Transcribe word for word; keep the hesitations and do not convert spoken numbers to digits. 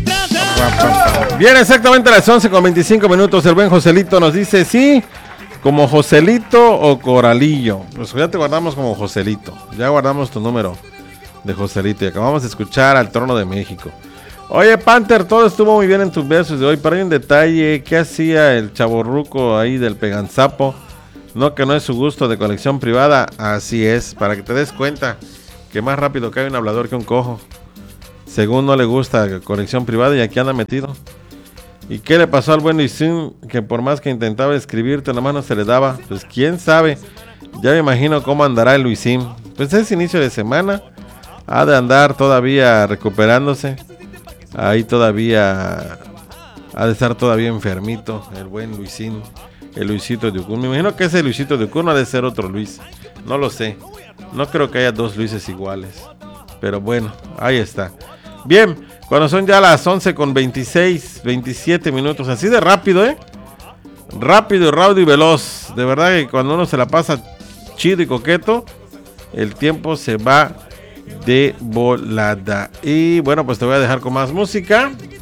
Bien, exactamente a las once con veinticinco minutos. El buen Joselito nos dice, sí, como Joselito o Coralillo. Pues ya te guardamos como Joselito. Ya guardamos tu número de Joselito. Y acabamos de escuchar al Trono de México. Oye, Panther, todo estuvo muy bien en tus versos de hoy, pero hay un detalle. ¿Qué hacía el chavorruco ahí del Peganzapo? No, que no es su gusto de colección privada. Así es, para que te des cuenta que más rápido cae un hablador que un cojo. Según no le gusta colección privada y aquí anda metido. ¿Y qué le pasó al buen Luisín? Que por más que intentaba escribirte, nomás no se le daba. Pues quién sabe. Ya me imagino cómo andará el Luisín. Pues es inicio de semana. Ha de andar todavía recuperándose. Ahí todavía ha de estar todavía enfermito el buen Luisín. El Luisito de Ucún. Me imagino que ese Luisito de Ucún no ha de ser otro Luis. No lo sé. No creo que haya dos Luises iguales. Pero bueno, ahí está. Bien, cuando son ya las once con veintiséis, veintisiete minutos, así de rápido, ¿eh? Rápido, raudo y veloz. De verdad que cuando uno se la pasa chido y coqueto, el tiempo se va de volada. Y bueno, pues te voy a dejar con más música.